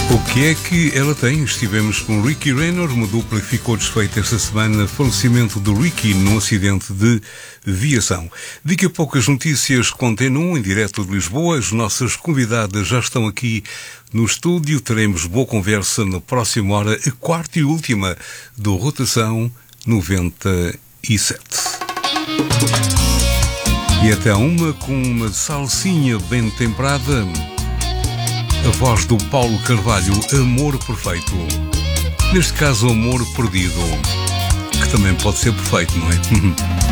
O que é que ela tem? Estivemos com Ricky Raynor, uma dupla que ficou desfeita esta semana, falecimento do Ricky num acidente de viação. Daqui a pouco as notícias continuam em direto de Lisboa. As nossas convidadas já estão aqui no estúdio. Teremos boa conversa na próxima hora, a quarta e última do Rotação 97. E até uma com uma salsinha bem temperada. A voz do Paulo Carvalho, Amor Perfeito. Neste caso, Amor Perdido, que também pode ser perfeito, não é?